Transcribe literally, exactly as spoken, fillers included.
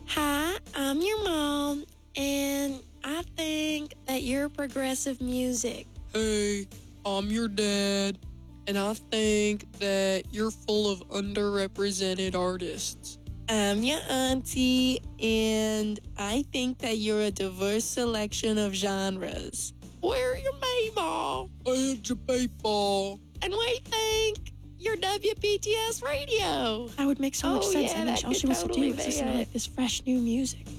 Hi, I'm your mom, and I think that you're progressive music. Hey, I'm your dad, and I think that you're full of underrepresented artists. I'm your auntie, and I think that you're a diverse selection of genres. We're your Mayball, I am your paper. and we think you're W P T S Radio. That would make so much Oh, sense. yeah, I mean, that all could she wants totally to do is be listen to it. like this fresh new music.